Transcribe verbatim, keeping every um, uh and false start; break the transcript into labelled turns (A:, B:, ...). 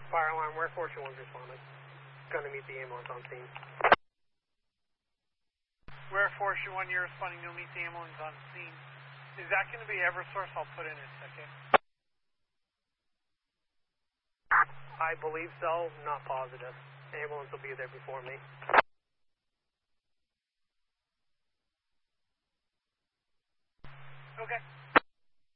A: Fire alarm, where four two one's responding. Gonna meet the ambulance on scene.
B: Where four two one, you're responding, you'll meet the ambulance on scene. Is that going to be Eversource? I'll put in a second.
A: I believe so, not positive. Ambulance will be there before me.
B: Okay.